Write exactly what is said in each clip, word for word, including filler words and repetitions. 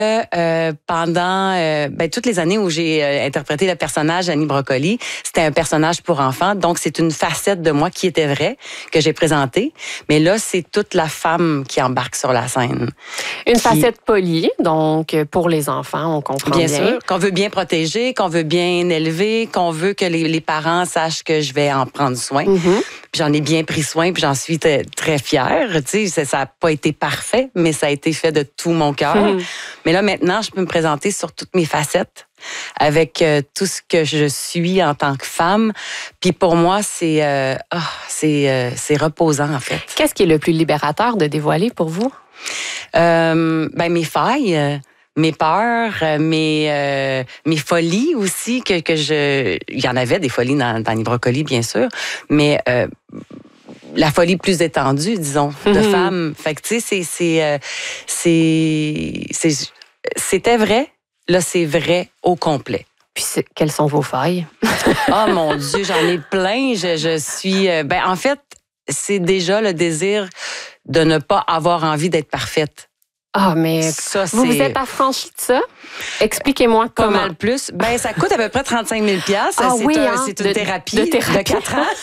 Euh, pendant euh, ben, toutes les années où j'ai euh, interprété le personnage Annie Brocoli, c'était un personnage pour enfants. Donc, c'est une facette de moi qui était vraie, que j'ai présentée. Mais là, c'est toute la femme qui embarque sur la scène. Une qui... facette polie, donc pour les enfants, on comprend bien. Bien sûr, qu'on veut bien protéger, qu'on veut bien élever, qu'on veut que les, les parents sachent que je vais en prendre soin. Mm-hmm. Puis j'en ai bien pris soin, puis j'en suis t- très fière. Tu sais, ça n'a pas été parfait, mais ça a été fait de tout mon cœur. Mm-hmm. Mais là, maintenant, je peux me présenter sur toutes mes facettes avec euh, tout ce que je suis en tant que femme. Puis pour moi, c'est, euh, oh, c'est, euh, c'est reposant, en fait. Qu'est-ce qui est le plus libérateur de dévoiler pour vous? Euh, ben, mes failles. Euh, mes peurs, mes euh, mes folies aussi que que je il y en avait des folies dans dans les brocolis bien sûr, mais euh, la folie plus étendue disons de mm-hmm. femmes. Fait que tu sais c'est c'est euh, c'est c'est c'était vrai, là c'est vrai au complet. Puis quelles sont vos failles? Oh mon Dieu, j'en ai plein, je je suis euh, ben en fait, c'est déjà le désir de ne pas avoir envie d'être parfaite. Ah, mais ça, vous vous êtes affranchi de ça? Expliquez-moi comment. Pas mal plus. Ben, ça coûte à peu près trente-cinq mille dollars. Ah, c'est oui, un, hein? c'est une de, thérapie de, thérapie de quatre ans.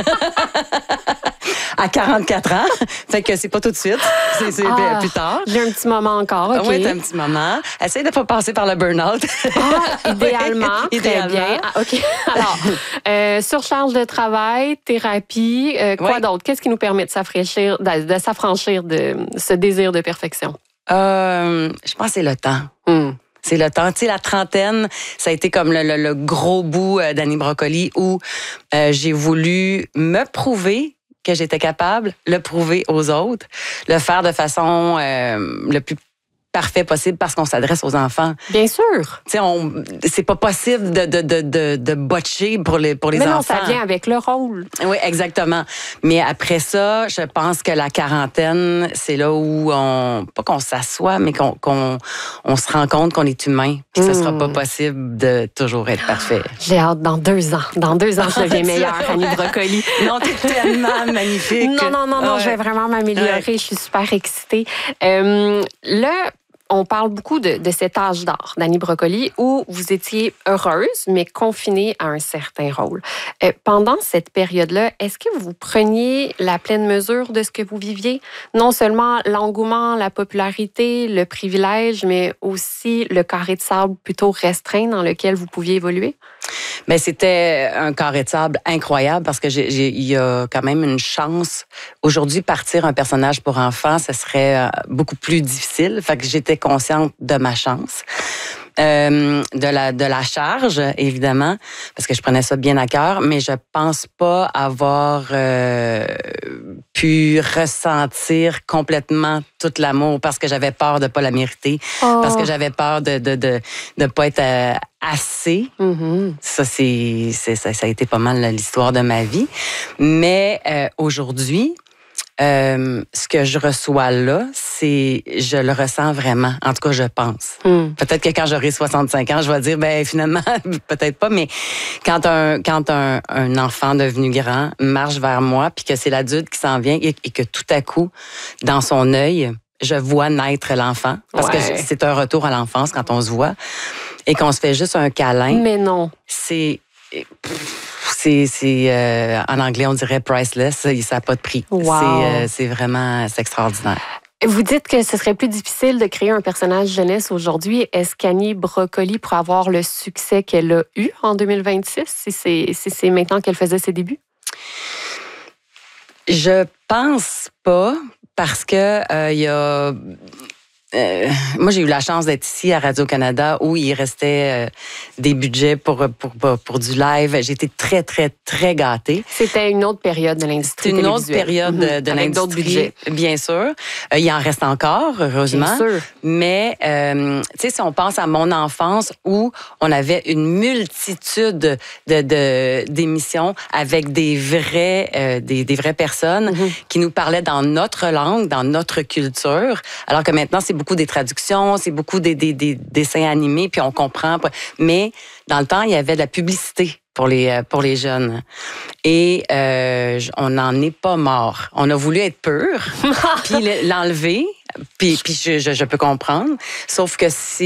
À quarante-quatre ans. Fait que c'est pas tout de suite. C'est, c'est ah, plus tard. J'ai un petit moment encore, OK. Oui, t'as un petit moment. Essaye de pas passer par le burn-out. Ah, idéalement. Oui, très idéalement. Bien. Ah, OK. Alors, euh, surcharge de travail, thérapie, euh, quoi oui. d'autre? Qu'est-ce qui nous permet de s'affranchir, de, de s'affranchir de ce désir de perfection? Euh, je pense que c'est le temps. Mm. C'est le temps. Tu sais, la trentaine, ça a été comme le, le, le gros bout d'Annie Brocoli où euh, j'ai voulu me prouver que j'étais capable, le prouver aux autres, le faire de façon euh, le plus parfait possible parce qu'on s'adresse aux enfants. Bien sûr. Tu sais, on, c'est pas possible de, de, de, de, de botcher pour les, pour les Mais non, enfants. ça vient avec le rôle. Oui, exactement. Mais après ça, je pense que la quarantaine, c'est là où on, pas qu'on s'assoit, mais qu'on, qu'on on se rend compte qu'on est humain puis que mmh. ce sera pas possible de toujours être parfait. J'ai hâte, dans deux ans. Dans deux ans, je deviens meilleure, Annie Brocoli. Non, t'es tellement magnifique. Non, non, non, non, ouais. Je vais vraiment m'améliorer. Ouais. Je suis super excitée. Euh, là, on parle beaucoup de, de cet âge d'or d'Annie Brocoli où vous étiez heureuse, mais confinée à un certain rôle. Euh, pendant cette période-là, est-ce que vous preniez la pleine mesure de ce que vous viviez? Non seulement l'engouement, la popularité, le privilège, mais aussi le carré de sable plutôt restreint dans lequel vous pouviez évoluer? Bien, c'était un carré de sable incroyable parce que j'ai, j'ai, il y a quand même une chance. Aujourd'hui, partir un personnage pour enfants, ce serait beaucoup plus difficile. Fait que j'étais consciente de ma chance. Euh, de la de la charge, évidemment, parce que je prenais ça bien à cœur, mais je pense pas avoir euh, pu ressentir complètement tout l'amour parce que j'avais peur de pas la mériter, oh. parce que j'avais peur de de de de pas être euh, assez. Mm-hmm. Ça c'est, c'est ça, ça a été pas mal l'histoire de ma vie, mais euh, aujourd'hui. Euh, ce que je reçois là, c'est, je le ressens vraiment. En tout cas, je pense. Mm. Peut-être que quand j'aurai soixante-cinq ans, je vais dire, ben finalement, peut-être pas, mais quand un quand un, un enfant devenu grand marche vers moi, puis que c'est l'adulte qui s'en vient et, et que tout à coup, dans son œil, je vois naître l'enfant, parce ouais. que c'est un retour à l'enfance quand on se voit, et qu'on se fait juste un câlin. Mais non. C'est... C'est, c'est euh, en anglais, on dirait priceless. Ça n'a pas de prix. Wow. C'est, euh, c'est vraiment c'est extraordinaire. Vous dites que ce serait plus difficile de créer un personnage jeunesse aujourd'hui. Est-ce qu'Annie Brocoli pourrait avoir le succès qu'elle a eu en deux mille vingt-six, si c'est, si c'est maintenant qu'elle faisait ses débuts? Je pense pas, parce que euh, il y a... Euh, moi, j'ai eu la chance d'être ici à Radio-Canada où il restait euh, des budgets pour, pour, pour, pour du live. J'ai été très, très, très gâtée. C'était une autre période de l'industrie C'était une autre période mm-hmm. de, de Avec l'industrie. D'autres budgets. Bien sûr. Euh, il en reste encore, heureusement. Bien sûr. Mais, euh, tu sais, si on pense à mon enfance où on avait une multitude de, de, d'émissions avec des vrais, euh, des, des vraies personnes mm-hmm. qui nous parlaient dans notre langue, dans notre culture, alors que maintenant, c'est beaucoup des traductions, c'est beaucoup des, des, des dessins animés, puis on comprend. Mais dans le temps, il y avait de la publicité. pour les, pour les jeunes. Et euh, on n'en est pas mort. On a voulu être pur, puis l'enlever, puis, puis je, je, je peux comprendre. Sauf que si